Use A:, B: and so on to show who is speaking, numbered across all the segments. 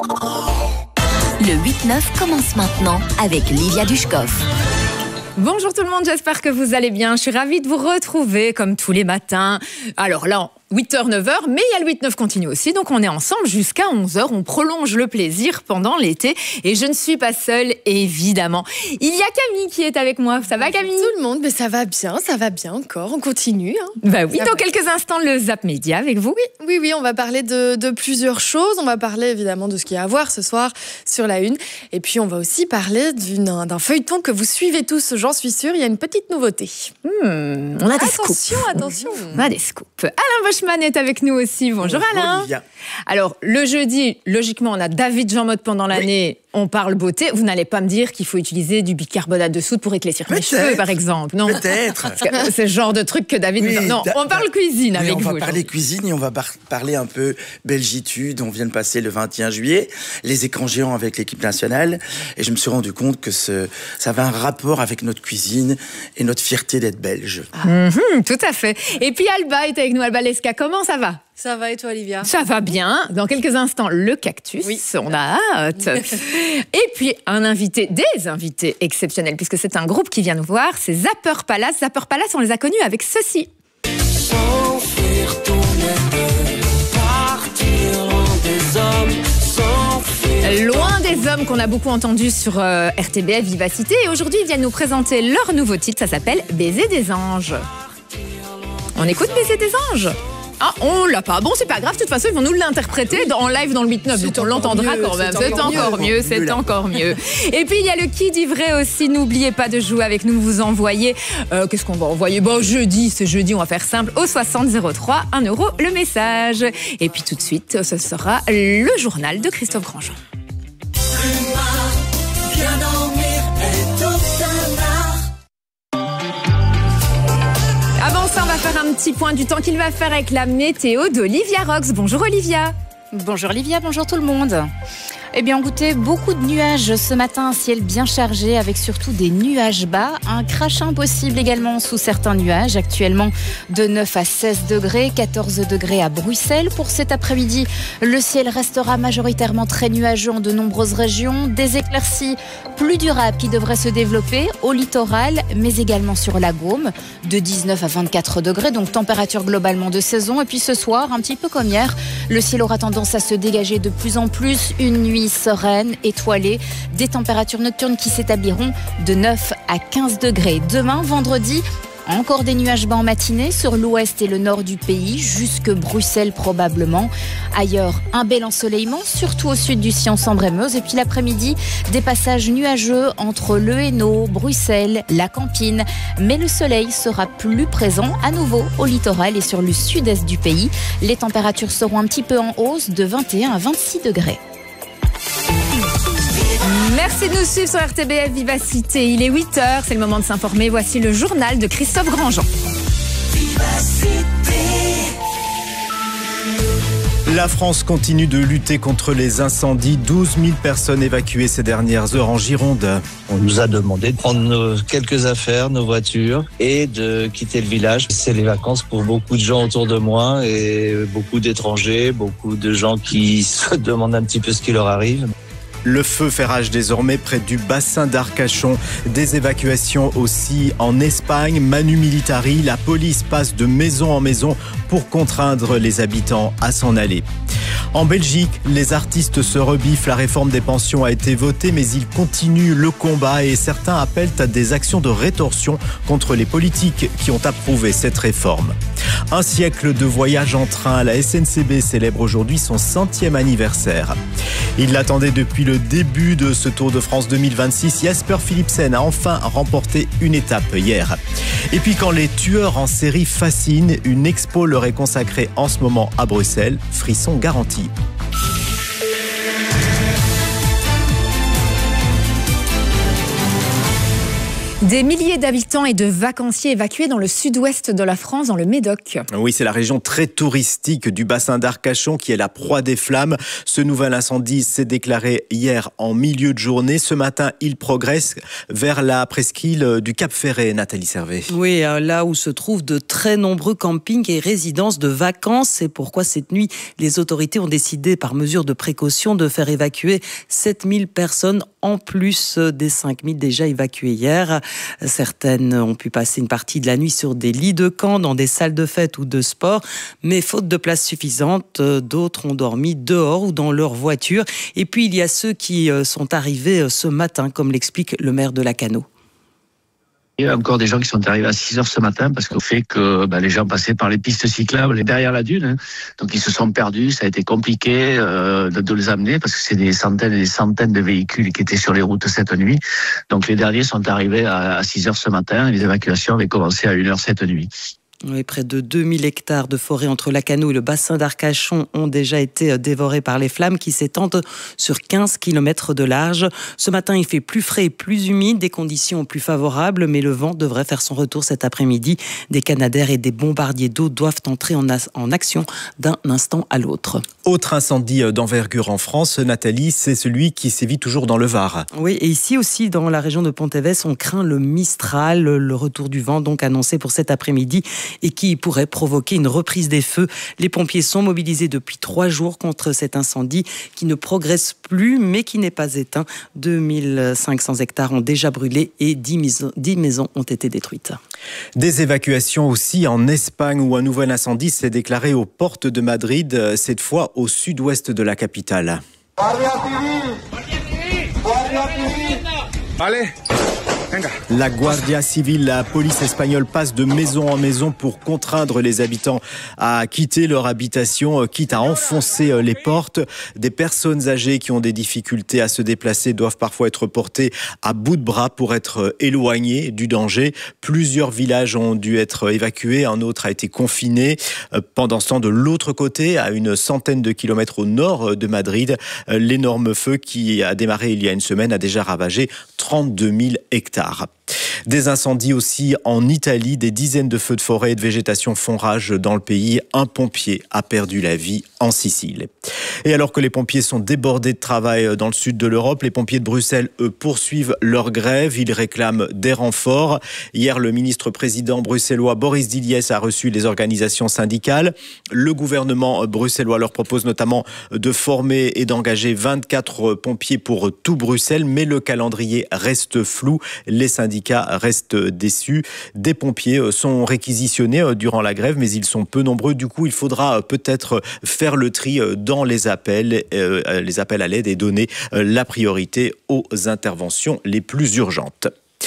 A: Le 8-9 commence maintenant avec Livia Dushkov.
B: Bonjour tout le monde, j'espère que vous allez bien. Je suis ravie de vous retrouver comme tous les matins. Alors là, 8h, 9h, mais il y a le 8-9 continue aussi, donc on est ensemble jusqu'à 11h. On prolonge le plaisir pendant l'été et je ne suis pas seule, évidemment. Il y a Camille qui est avec moi. Ça va Camille ?
C: Tout le monde, mais ça va bien encore, on continue.
B: Bah oui, dans quelques instants, le Zap Média avec vous.
C: Oui, on va parler de plusieurs choses. On va parler évidemment de ce qu'il y a à voir ce soir sur la Une. Et puis on va aussi parler d'un feuilleton que vous suivez tous, j'en suis sûre. Il y a une petite nouveauté.
B: On a des scoops.
C: Attention.
B: On a des scoops. Alain Boschman est avec nous aussi. Bonjour Alain.
D: Olivia.
B: Alors, le jeudi, logiquement, on a David Jean Motte pendant l'année. Oui. On parle beauté. Vous n'allez pas me dire qu'il faut utiliser du bicarbonate de soude pour éclaircir mes cheveux, par exemple. Non.
D: Peut-être.
B: C'est le genre de truc que David...
D: Oui,
B: non, on parle cuisine avec vous.
D: On va parler cuisine et on va parler un peu belgitude. On vient de passer le 21 juillet, les écrans géants avec l'équipe nationale. Et je me suis rendu compte que ça avait un rapport avec notre cuisine et notre fierté d'être belge.
B: Tout à fait. Et puis Alba est avec nous. Alba Lesca, comment ça va ?
C: Ça va et toi, Olivia ?
B: Ça va bien. Dans quelques instants, le cactus. Oui. On a hâte. Et puis, des invités exceptionnels, puisque c'est un groupe qui vient nous voir. C'est Zapper Palace. Zapper Palace, on les a connus avec ceci. Loin des hommes qu'on a beaucoup entendu sur RTBF Vivacité. Et aujourd'hui, ils viennent nous présenter leur nouveau titre. Ça s'appelle Baiser des anges. On écoute Baiser des anges ? Ah, on l'a pas. Bon, c'est pas grave. De toute façon, ils vont nous l'interpréter en live dans le 8-9. Donc, on l'entendra quand même. C'est encore mieux. Et puis, il y a le qui dit vrai aussi. N'oubliez pas de jouer avec nous. Vous envoyez. Qu'est-ce qu'on va envoyer ? Bon, c'est jeudi. On va faire simple. Au 60 03, 1 euro le message. Et puis, tout de suite, ce sera le journal de Christophe Grandjean. Avant ça, on va faire un petit point du temps qu'il va faire avec la météo d'Olivia Rox. Bonjour Olivia.
E: Bonjour Olivia, bonjour tout le monde. Eh bien, écoutez, beaucoup de nuages ce matin, un ciel bien chargé avec surtout des nuages bas. Un crachin possible également sous certains nuages. Actuellement de 9 à 16 degrés, 14 degrés à Bruxelles. Pour cet après-midi, le ciel restera majoritairement très nuageux en de nombreuses régions. Des éclaircies plus durables qui devraient se développer au littoral, mais également sur la Gaume, de 19 à 24 degrés, donc température globalement de saison. Et puis ce soir, un petit peu comme hier, le ciel aura tendance à se dégager de plus en plus. Une nuit sereine, étoilée, des températures nocturnes qui s'établiront de 9 à 15 degrés. Demain, vendredi, encore des nuages bas en matinée sur l'ouest et le nord du pays, jusque Bruxelles probablement. Ailleurs, un bel ensoleillement, surtout au sud du Sion-Sambre-et-Meuse. Et puis l'après-midi, des passages nuageux entre le Hainaut, Bruxelles, la Campine. Mais le soleil sera plus présent à nouveau au littoral et sur le sud-est du pays. Les températures seront un petit peu en hausse de 21 à 26 degrés.
B: Merci de nous suivre sur RTBF Vivacité. Il est 8h, c'est le moment de s'informer. Voici le journal de Christophe Grandjean.
F: La France continue de lutter contre les incendies. 12 000 personnes évacuées ces dernières heures en Gironde.
G: On nous a demandé de prendre quelques affaires, nos voitures, et de quitter le village. C'est les vacances pour beaucoup de gens autour de moi et beaucoup d'étrangers, beaucoup de gens qui se demandent un petit peu ce qui leur arrive.
F: Le feu fait rage désormais près du bassin d'Arcachon. Des évacuations aussi en Espagne. Manu Militari, la police passe de maison en maison pour contraindre les habitants à s'en aller. En Belgique, les artistes se rebiffent. La réforme des pensions a été votée, mais ils continuent le combat et certains appellent à des actions de rétorsion contre les politiques qui ont approuvé cette réforme. Un siècle de voyage en train. La SNCB célèbre aujourd'hui son 100e anniversaire. Il l'attendait depuis le début de ce Tour de France 2026. Jasper Philipsen a enfin remporté une étape hier. Et puis quand les tueurs en série fascinent, une expo leur est consacrée en ce moment à Bruxelles. Frisson garanti.
B: Des milliers d'habitants et de vacanciers évacués dans le sud-ouest de la France, dans le Médoc.
F: Oui, c'est la région très touristique du bassin d'Arcachon qui est la proie des flammes. Ce nouvel incendie s'est déclaré hier en milieu de journée. Ce matin, il progresse vers la presqu'île du Cap Ferret, Nathalie Servet.
H: Oui, là où se trouvent de très nombreux campings et résidences de vacances. C'est pourquoi cette nuit, les autorités ont décidé par mesure de précaution de faire évacuer 7000 personnes en plus des 5000 déjà évacuées hier. Certaines ont pu passer une partie de la nuit sur des lits de camp, dans des salles de fête ou de sport, mais faute de place suffisante, d'autres ont dormi dehors ou dans leur voiture. Et puis il y a ceux qui sont arrivés ce matin, comme l'explique le maire de Lacanau.
G: Il y a encore des gens qui sont arrivés à 6h ce matin parce qu'au fait que les gens passaient par les pistes cyclables derrière la dune. Donc ils se sont perdus, ça a été compliqué de les amener parce que c'est des centaines et des centaines de véhicules qui étaient sur les routes cette nuit. Donc les derniers sont arrivés à 6h ce matin et les évacuations avaient commencé à 1h cette nuit.
H: Oui, près de 2000 hectares de forêt entre Lacanau et le bassin d'Arcachon ont déjà été dévorés par les flammes qui s'étendent sur 15 km de large. Ce matin, il fait plus frais et plus humide, des conditions plus favorables, mais le vent devrait faire son retour cet après-midi. Des canadaires et des bombardiers d'eau doivent entrer en action d'un instant à l'autre.
F: Autre incendie d'envergure en France, Nathalie, c'est celui qui sévit toujours dans le Var.
H: Oui, et ici aussi, dans la région de Pontevedra, on craint le Mistral, le retour du vent donc annoncé pour cet après-midi, et qui pourrait provoquer une reprise des feux. Les pompiers sont mobilisés depuis 3 jours contre cet incendie qui ne progresse plus mais qui n'est pas éteint. 2500 hectares ont déjà brûlé et 10 maisons ont été détruites.
F: Des évacuations aussi en Espagne où un nouvel incendie s'est déclaré aux portes de Madrid, cette fois au sud-ouest de la capitale.
I: Allez.
F: La Guardia Civile, la police espagnole, passe de maison en maison pour contraindre les habitants à quitter leur habitation, quitte à enfoncer les portes. Des personnes âgées qui ont des difficultés à se déplacer doivent parfois être portées à bout de bras pour être éloignées du danger. Plusieurs villages ont dû être évacués, un autre a été confiné. Pendant ce temps, de l'autre côté, à une centaine de kilomètres au nord de Madrid, l'énorme feu qui a démarré il y a une semaine a déjà ravagé 32 000 hectares. Des incendies aussi en Italie, des dizaines de feux de forêt et de végétation font rage dans le pays. Un pompier a perdu la vie en Sicile. Et alors que les pompiers sont débordés de travail dans le sud de l'Europe, les pompiers de Bruxelles, eux, poursuivent leur grève. Ils réclament des renforts. Hier, le ministre-président bruxellois Boris Diliès a reçu les organisations syndicales. Le gouvernement bruxellois leur propose notamment de former et d'engager 24 pompiers pour tout Bruxelles, mais le calendrier reste flou. Les syndicats restent déçus. Des pompiers sont réquisitionnés durant la grève, mais ils sont peu nombreux. Du coup, il faudra peut-être faire le tri dans les appels à l'aide et donner la priorité aux interventions les plus urgentes.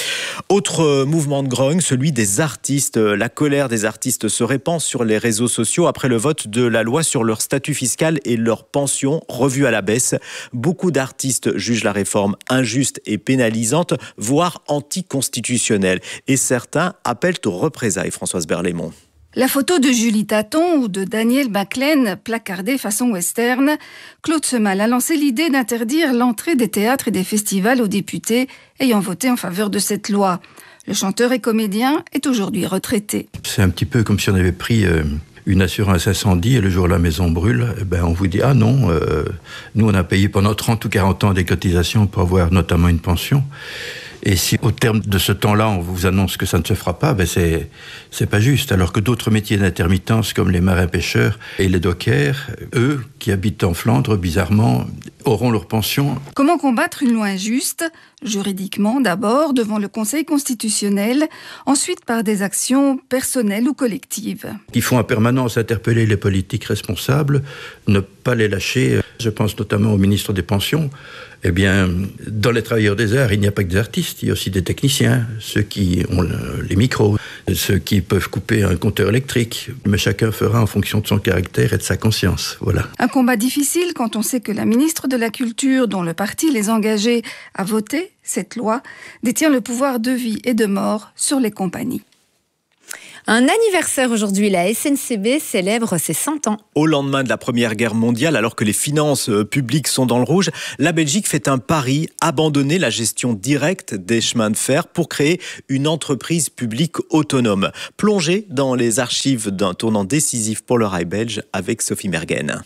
F: Autre mouvement de grogne, celui des artistes. La colère des artistes se répand sur les réseaux sociaux après le vote de la loi sur leur statut fiscal et leur pension revue à la baisse. Beaucoup d'artistes jugent la réforme injuste et pénalisante, voire anticonstitutionnelle. Et certains appellent aux représailles, Françoise Berlaymont.
J: La photo de Julie Taton ou de Daniel Baclaine, placardée façon western, Claude Semal a lancé l'idée d'interdire l'entrée des théâtres et des festivals aux députés ayant voté en faveur de cette loi. Le chanteur et comédien est aujourd'hui retraité.
K: C'est un petit peu comme si on avait pris une assurance incendie et le jour où la maison brûle, on vous dit « Ah non, nous on a payé pendant 30 ou 40 ans des cotisations pour avoir notamment une pension ». Et si au terme de ce temps-là, on vous annonce que ça ne se fera pas, c'est pas juste. Alors que d'autres métiers d'intermittence, comme les marins-pêcheurs et les dockers, eux, qui habitent en Flandre, bizarrement, auront leur pension.
J: Comment combattre une loi injuste ? Juridiquement, d'abord, devant le Conseil constitutionnel, ensuite par des actions personnelles ou collectives.
K: Il faut en permanence interpeller les politiques responsables, ne pas les lâcher. Je pense notamment au ministre des Pensions. Eh bien, dans les travailleurs des arts, il n'y a pas que des artistes, il y a aussi des techniciens, ceux qui ont les micros, ceux qui peuvent couper un compteur électrique. Mais chacun fera en fonction de son caractère et de sa conscience. Voilà.
J: Un combat difficile quand on sait que la ministre de la Culture, dont le parti les engageait à voter cette loi, détient le pouvoir de vie et de mort sur les compagnies.
B: Un anniversaire aujourd'hui, la SNCB célèbre ses 100 ans.
F: Au lendemain de la Première Guerre mondiale, alors que les finances publiques sont dans le rouge, la Belgique fait un pari, abandonner la gestion directe des chemins de fer pour créer une entreprise publique autonome. Plongée dans les archives d'un tournant décisif pour le rail belge avec Sophie Mergen.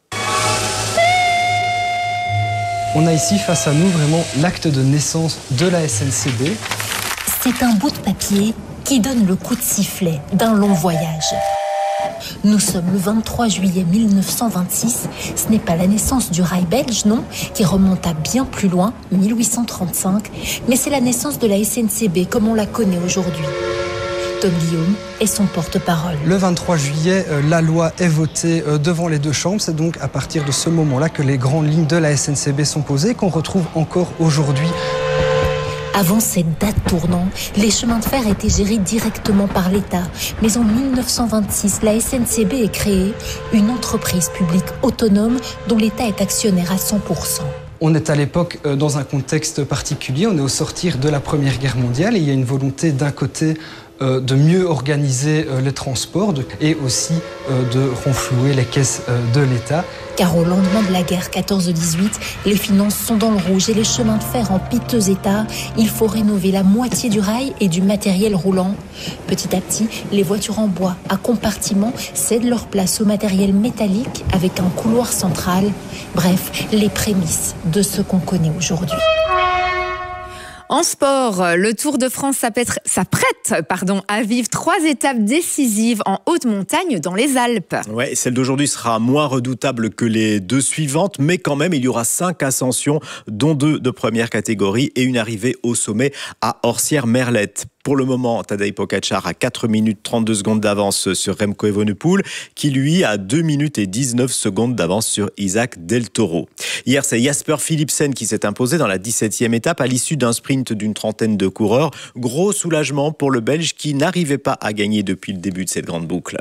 I: On a ici face à nous vraiment l'acte de naissance de la SNCB.
A: C'est un bout de papier qui donne le coup de sifflet d'un long voyage. Nous sommes le 23 juillet 1926. Ce n'est pas la naissance du rail belge, non, qui remonte à bien plus loin, 1835, mais c'est la naissance de la SNCB comme on la connaît aujourd'hui. Tom Guillaume est son porte-parole.
I: Le 23 juillet, la loi est votée devant les deux chambres. C'est donc à partir de ce moment-là que les grandes lignes de la SNCB sont posées, qu'on retrouve encore aujourd'hui.
A: Avant cette date tournante, les chemins de fer étaient gérés directement par l'État. Mais en 1926, la SNCB est créée, une entreprise publique autonome dont l'État est actionnaire à 100%.
I: On est à l'époque dans un contexte particulier. On est au sortir de la Première Guerre mondiale et il y a une volonté d'un côté de mieux organiser les transports et aussi de renflouer les caisses de l'État.
A: Car au lendemain de la guerre 14-18, les finances sont dans le rouge et les chemins de fer en piteux état. Il faut rénover la moitié du rail et du matériel roulant. Petit à petit, les voitures en bois à compartiments cèdent leur place au matériel métallique avec un couloir central. Bref, les prémices de ce qu'on connaît aujourd'hui.
B: En sport, le Tour de France s'apprête à vivre 3 étapes décisives en haute montagne dans les Alpes.
F: Ouais, celle d'aujourd'hui sera moins redoutable que les 2 suivantes, mais quand même, il y aura 5 ascensions, dont 2 de première catégorie et une arrivée au sommet à Orsières-Merlette. Pour le moment, Tadej Pogačar a 4 minutes 32 secondes d'avance sur Remco Evenepoel, qui lui a 2 minutes et 19 secondes d'avance sur Isaac Del Toro. Hier, c'est Jasper Philipsen qui s'est imposé dans la 17e étape à l'issue d'un sprint d'une trentaine de coureurs. Gros soulagement pour le Belge qui n'arrivait pas à gagner depuis le début de cette grande boucle.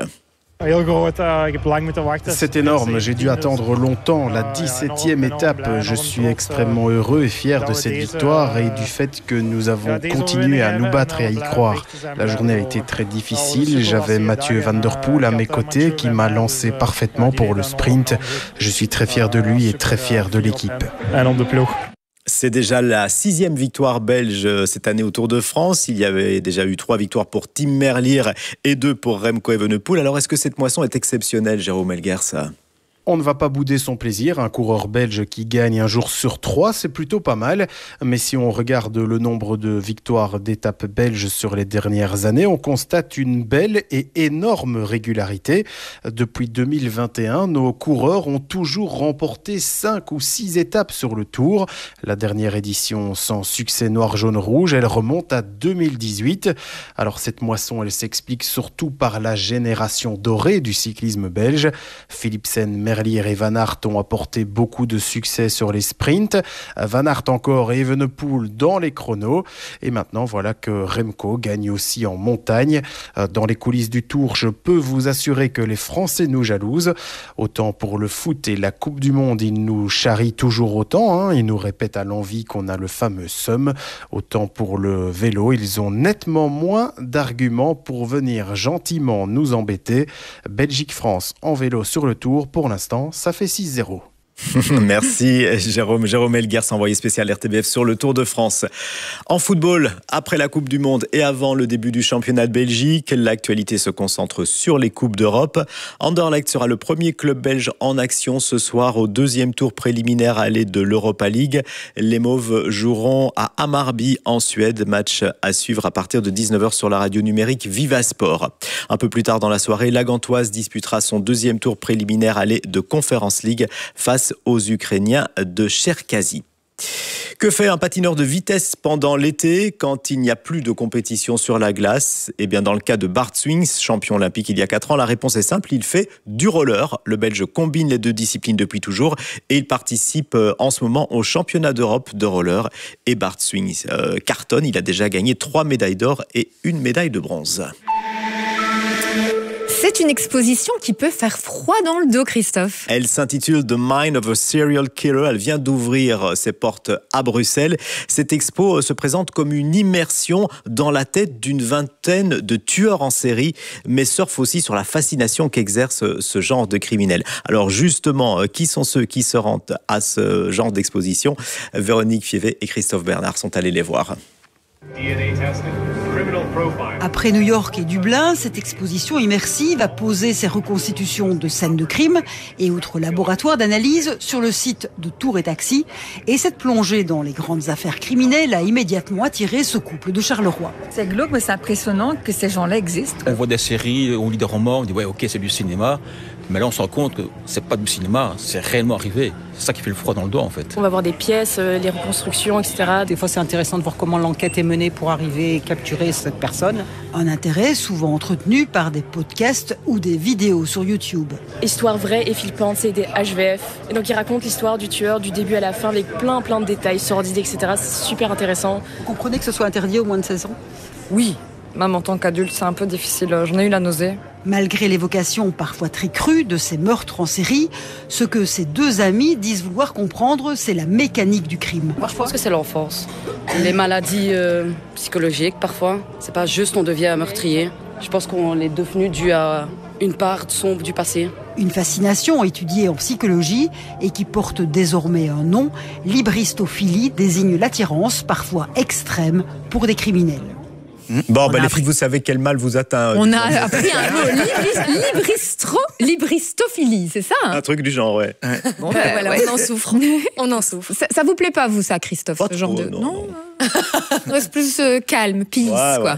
L: C'est énorme, j'ai dû attendre longtemps. La 17e étape, je suis extrêmement heureux et fier de cette victoire et du fait que nous avons continué à nous battre et à y croire. La journée a été très difficile, j'avais Mathieu Van Der Poel à mes côtés qui m'a lancé parfaitement pour le sprint. Je suis très fier de lui et très fier de l'équipe.
F: C'est déjà la 6e victoire belge cette année au Tour de France. Il y avait déjà eu 3 victoires pour Tim Merlier et 2 pour Remco Evenepoel. Alors est-ce que cette moisson est exceptionnelle, Jérôme Elguers ?
L: On ne va pas bouder son plaisir. Un coureur belge qui gagne un jour sur 3, c'est plutôt pas mal. Mais si on regarde le nombre de victoires d'étapes belges sur les dernières années, on constate une belle et énorme régularité. Depuis 2021, nos coureurs ont toujours remporté 5 ou 6 étapes sur le Tour. La dernière édition sans succès noir-jaune-rouge, elle remonte à 2018. Alors cette moisson, elle s'explique surtout par la génération dorée du cyclisme belge. Philipsen, Merlier et Van Aert ont apporté beaucoup de succès sur les sprints. Van Aert encore et Evenepoel dans les chronos. Et maintenant, voilà que Remco gagne aussi en montagne. Dans les coulisses du Tour, je peux vous assurer que les Français nous jalousent. Autant pour le foot et la Coupe du Monde, ils nous charrient toujours autant. Ils nous répètent à l'envi qu'on a le fameux seum. Autant pour le vélo, ils ont nettement moins d'arguments pour venir gentiment nous embêter. Belgique-France en vélo sur le Tour, pour l'instant, ça fait 6-0.
F: Merci Jérôme Elguers, envoyé spécial RTBF sur le Tour de France. En football, après la Coupe du Monde et avant le début du championnat de Belgique, l'actualité se concentre sur les Coupes d'Europe. Anderlecht sera le premier club belge en action ce soir au 2e tour préliminaire aller de l'Europa League. Les Mauves joueront à Hammarby en Suède, match à suivre à partir de 19h sur la radio numérique Viva Sport. Un peu plus tard dans la soirée, la Gantoise disputera son 2e tour préliminaire aller de Conference League face aux Ukrainiens de Cherkazy. Que fait un patineur de vitesse pendant l'été quand il n'y a plus de compétition sur la glace ? Eh bien, dans le cas de Bart Swings, champion olympique il y a 4 ans, la réponse est simple, il fait du roller. Le Belge combine les 2 disciplines depuis toujours et il participe en ce moment au championnat d'Europe de roller. Et Bart Swings cartonne, il a déjà gagné 3 médailles d'or et 1 médaille de bronze.
B: C'est une exposition qui peut faire froid dans le dos, Christophe.
F: Elle s'intitule The Mind of a Serial Killer. Elle vient d'ouvrir ses portes à Bruxelles. Cette expo se présente comme une immersion dans la tête d'une vingtaine de tueurs en série, mais surfe aussi sur la fascination qu'exerce ce genre de criminels. Alors justement, qui sont ceux qui se rendent à ce genre d'exposition? Véronique Fievet et Christophe Bernard sont allés les voir.
M: Après New York et Dublin, cette exposition immersive a posé ses reconstitutions de scènes de crime et autres laboratoires d'analyse sur le site de Tour et Taxi. Et cette plongée dans les grandes affaires criminelles a immédiatement attiré ce couple de Charleroi.
N: C'est glauque, mais c'est impressionnant que ces gens-là existent.
O: On voit des séries, on lit des romans, on dit ouais, ok, c'est du cinéma. Mais là, on se rend compte que c'est pas du cinéma, c'est réellement arrivé. C'est ça qui fait le froid dans le dos, en fait.
P: On va voir des pièces, les reconstructions, etc.
Q: Des fois, c'est intéressant de voir comment l'enquête est menée pour arriver et capturer cette personne.
M: Un intérêt souvent entretenu par des podcasts ou des vidéos sur YouTube.
P: Histoire vraie et flippante, c'est des HVF. Et donc, ils racontent l'histoire du tueur du début à la fin avec plein de détails sordides, etc. C'est super intéressant.
M: Vous comprenez que ce soit interdit aux moins de 16 ans ?
P: Oui. Même en tant qu'adulte, c'est un peu difficile. J'en ai eu la nausée.
M: Malgré l'évocation parfois très crue de ces meurtres en série, ce que ces deux amis disent vouloir comprendre, c'est la mécanique du crime.
R: Moi, je pense que c'est l'enfance. Les maladies psychologiques, parfois. C'est pas juste on devient un meurtrier. Je pense qu'on est devenu dû à une part sombre du passé.
M: Une fascination étudiée en psychologie et qui porte désormais un nom. L'hybristophilie désigne l'attirance, parfois extrême, pour des criminels.
F: Bon, les filles, vous savez quel mal vous atteint.
B: On a appris un mot, l'hybristophilie, c'est ça, hein?
F: Un truc du genre, ouais.
C: Bon, voilà, ouais. On en souffre. On en souffre.
B: Ça vous plaît pas, vous, ça, Christophe,
F: pas
B: ce genre
F: trop,
B: de...
F: Non.
B: Reste plus calme, peace, quoi.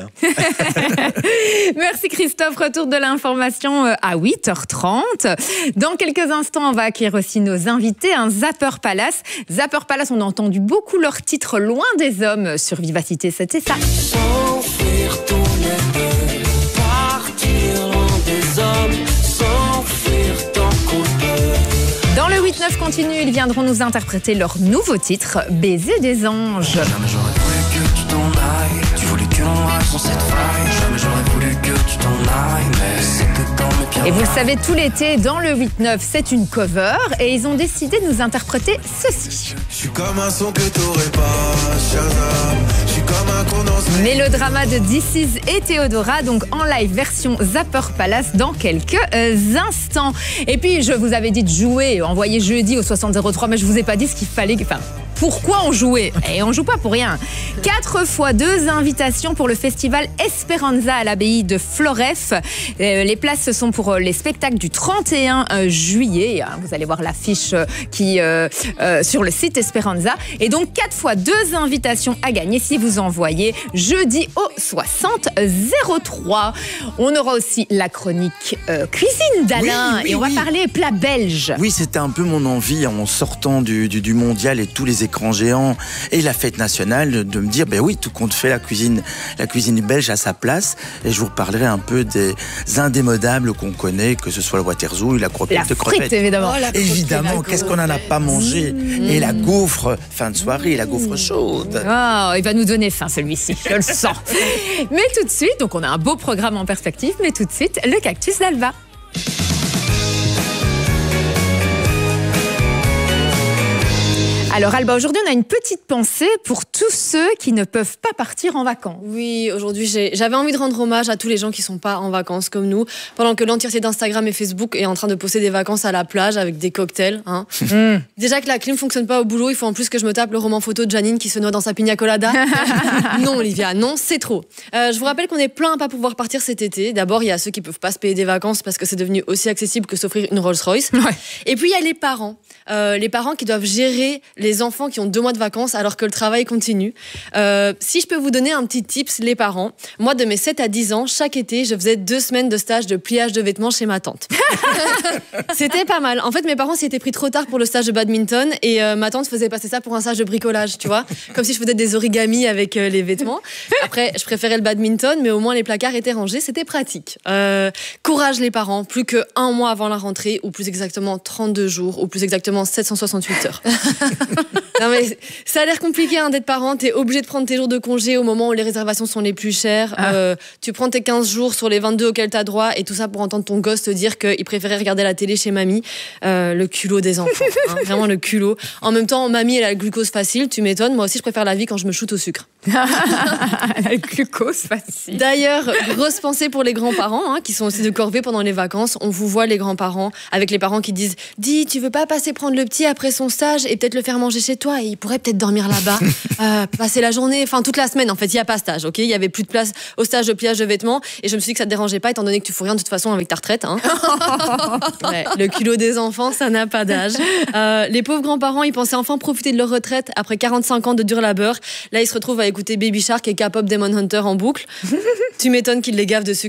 B: Merci, Christophe. Retour de l'information à 8h30. Dans quelques instants, on va accueillir aussi nos invités, un Zapper Palace. Zapper Palace, on a entendu beaucoup leur titre Loin des hommes sur Vivacité, c'était ça.
S: S'enfuir tous les deux, partir loin des hommes, s'enfuir tant qu'on peut.
B: Dans le 8-9 continue, ils viendront nous interpréter leur nouveau titre, Baiser des anges.
S: Jamais j'aurais voulu que tu t'en ailles, tu voulais qu'on reste dans cette faille. Jamais j'aurais voulu que tu t'en ailles, mais c'était dans mes pieds.
B: Et vous le savez, tout l'été, dans le 8-9, c'est une cover et ils ont décidé de nous interpréter ceci.
S: Je suis comme un son que t'aurais pas, Shazam. Je suis comme un condensé.
B: Mélodrama de This Is et Théodora, donc en live version Zapper Palace dans quelques instants. Et puis, je vous avais dit de jouer, envoyer jeudi au 6003, mais je vous ai pas dit ce qu'il fallait... Enfin, pourquoi on jouait? Et on joue pas pour rien. 4 fois 2 invitations pour le festival Esperanza à l'abbaye de Floref. Les places sont pour les spectacles du 31 juillet. Vous allez voir l'affiche qui sur le site Esperanza. Et donc 4 fois 2 invitations à gagner si vous envoyez jeudi au 6003. On aura aussi la chronique cuisine d'Alain et on va parler plats belges.
D: Oui, c'était un peu mon envie en sortant du mondial et tous les écrans géants et la fête nationale de me dire ben oui, tout compte fait, la cuisine belge a sa place et je vous reparlerai un peu des indémodables qu'on connaît, que ce soit le waterzoo, la croquette de crevette.
B: Évidemment.
D: Évidemment, qu'est-ce qu'on n'en a pas mangé? Et la gaufre, fin de soirée, la gaufre chaude.
B: Oh, il va nous donner faim celui-ci, je le sens. Mais tout de suite, donc on a un beau programme en perspective, mais tout de suite, le cactus d'Alba. Alors Alba, aujourd'hui on a une petite pensée pour tous ceux qui ne peuvent pas partir en vacances.
C: Oui, aujourd'hui j'avais envie de rendre hommage à tous les gens qui sont pas en vacances comme nous, pendant que l'entièreté d'Instagram et Facebook est en train de poster des vacances à la plage avec des cocktails. Hein. Déjà que la clim fonctionne pas au boulot, il faut en plus que je me tape le roman photo de Janine qui se noie dans sa pina colada. Non Olivia, non, c'est trop. Je vous rappelle qu'on est plein à pas pouvoir partir cet été. D'abord il y a ceux qui peuvent pas se payer des vacances parce que c'est devenu aussi accessible que s'offrir une Rolls-Royce. Ouais. Et puis il y a les parents. Les parents qui doivent gérer les enfants qui ont 2 mois de vacances alors que le travail continue. Si je peux vous donner un petit tips, les parents, moi de mes 7 à 10 ans, chaque été, je faisais 2 semaines de stage de pliage de vêtements chez ma tante. C'était pas mal. En fait, mes parents s'y étaient pris trop tard pour le stage de badminton et ma tante faisait passer ça pour un stage de bricolage, tu vois, comme si je faisais des origamis avec les vêtements. Après, je préférais le badminton, mais au moins les placards étaient rangés, c'était pratique. Courage les parents, plus que 1 mois avant la rentrée, ou plus exactement 32 jours, ou plus exactement 768 heures. Non mais ça a l'air compliqué d'être parent. T'es obligé de prendre tes jours de congé au moment où les réservations sont les plus chères. Tu prends tes 15 jours sur les 22 auxquels t'as droit et tout ça pour entendre ton gosse te dire qu'il préférait regarder la télé chez mamie. Le culot des enfants, vraiment le culot. En même temps, mamie elle a le glucose facile, tu m'étonnes. Moi aussi je préfère la vie quand je me shoot au sucre.
B: Le glucose facile.
C: D'ailleurs, grosse pensée pour les grands-parents qui sont aussi de corvée pendant les vacances. On vous voit les grands-parents avec les parents qui disent « Dis, tu veux pas passer prendre le petit après son stage et peut-être le faire manger chez toi et il pourrait peut-être dormir là-bas, passer la journée, enfin toute la semaine. En fait, il n'y a pas stage, ok ? Il n'y avait plus de place au stage de pliage de vêtements et je me suis dit que ça te dérangeait pas étant donné que tu fous rien de toute façon avec ta retraite. Ouais, le culot des enfants, ça n'a pas d'âge. Les pauvres grands-parents, ils pensaient enfin profiter de leur retraite après 45 ans de dur labeur. Là, ils se retrouvent à écouter Baby Shark et K-pop Demon Hunter en boucle. Tu m'étonnes qu'ils les gavent de sucre